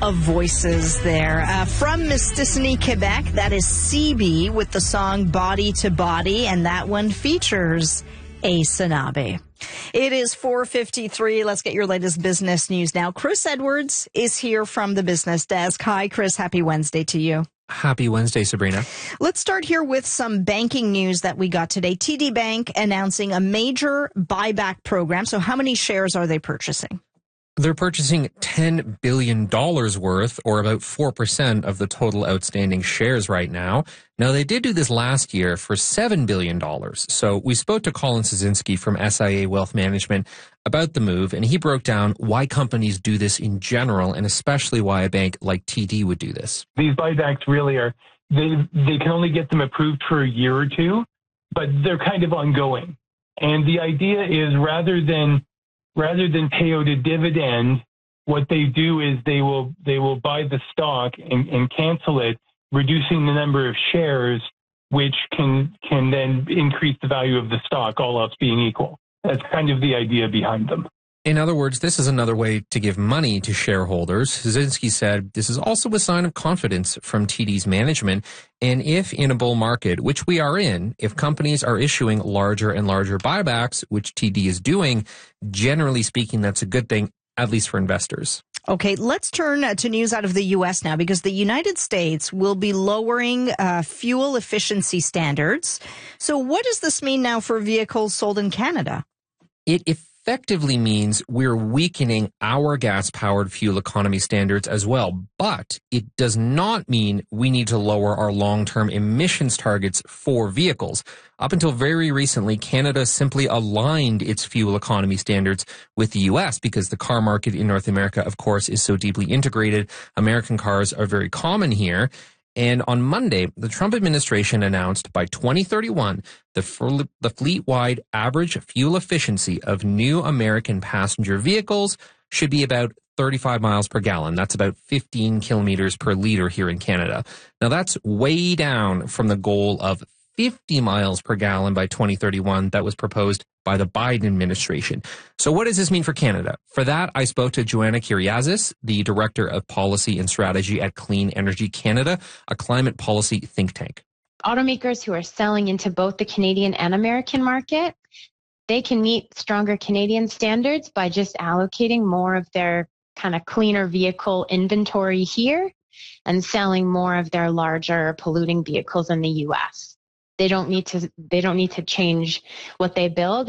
of voices there. From Mistassini, Quebec, that is CB with the song Body to Body, and that one features Ace Sanabe. It is 4:53. Let's get your latest business news now. Chris Edwards is here from the business desk. Hi, Chris. Happy Wednesday to you. Happy Wednesday, Sabrina. Let's start here with some banking news that we got today. TD Bank announcing a major buyback program. So how many shares are they purchasing? They're purchasing $10 billion worth, or about 4% of the total outstanding shares right now. Now, they did do this last year for $7 billion. So we spoke to Colin Sazinski from SIA Wealth Management about the move, and he broke down why companies do this in general, and especially why a bank like TD would do this. These buybacks really are, they can only get them approved for a year or two, but they're kind of ongoing. And the idea is rather than pay out a dividend, what they do is they will buy the stock and cancel it, reducing the number of shares, which can then increase the value of the stock, all else being equal. That's kind of the idea behind them. In other words, this is another way to give money to shareholders. Sazinski said this is also a sign of confidence from TD's management. And if in a bull market, which we are in, if companies are issuing larger and larger buybacks, which TD is doing, generally speaking, that's a good thing, at least for investors. Okay, let's turn to news out of the U.S. now, because the United States will be lowering fuel efficiency standards. So what does this mean now for vehicles sold in Canada? It effectively means we're weakening our gas-powered fuel economy standards as well, but it does not mean we need to lower our long-term emissions targets for vehicles. Up until very recently, Canada simply aligned its fuel economy standards with the U.S. because the car market in North America, of course, is so deeply integrated. American cars are very common here. And on Monday, the Trump administration announced by 2031, the fleet-wide average fuel efficiency of new American passenger vehicles should be about 35 miles per gallon. That's about 15 kilometers per liter here in Canada. Now, that's way down from the goal of 50 miles per gallon by 2031 that was proposed by the Biden administration. So what does this mean for Canada? For that, I spoke to Joanna Kyriazis, the Director of Policy and Strategy at Clean Energy Canada, a climate policy think tank. Automakers who are selling into both the Canadian and American market, they can meet stronger Canadian standards by just allocating more of their kind of cleaner vehicle inventory here and selling more of their larger polluting vehicles in the U.S. They don't need to change what they build.